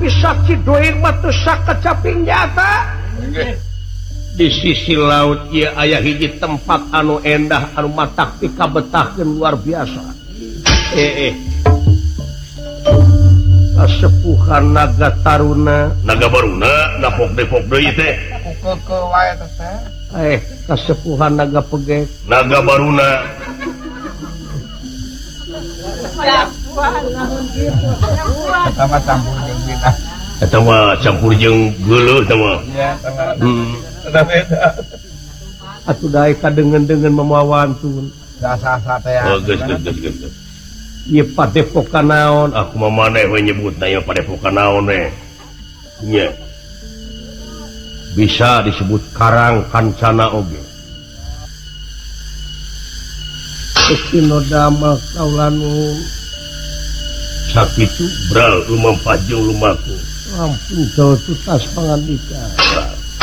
saksi doing matu sakecaping nyata di sisi laut ieu aya hiji tempat anu endah anu matak pikabetahkeun luar biasa kasepuhan naga taruna naga baruna napok depok deui teh ke wae teh kasepuhan naga pegek naga baruna sama campur jeung bina eta mah campur jeung geuleuh teh mah ada beda atuh dae kadengen-dengen memawantun dasa-dasa teh geus ieu padepokan naon aku mah maneh we nyebutna ieu padepokan naon we nya bisa disebut karang kancana oge Kestino damel kaulanu sakitu bral lumampah jeung lumaku ampun kau tutas pangandika